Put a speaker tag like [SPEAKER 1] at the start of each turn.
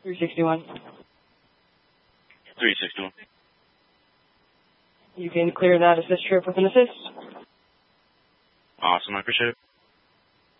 [SPEAKER 1] 361.
[SPEAKER 2] 361.
[SPEAKER 1] You can clear that assist trip with an assist.
[SPEAKER 2] Awesome, I appreciate it.